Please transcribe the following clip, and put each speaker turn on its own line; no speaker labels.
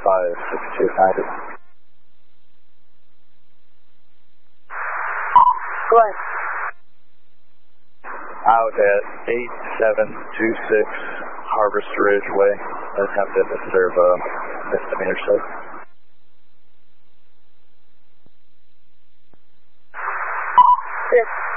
562 United.
Right.
Out at 8726 Harvest Ridge Way. Attempted to serve a misdemeanor site.
Yes.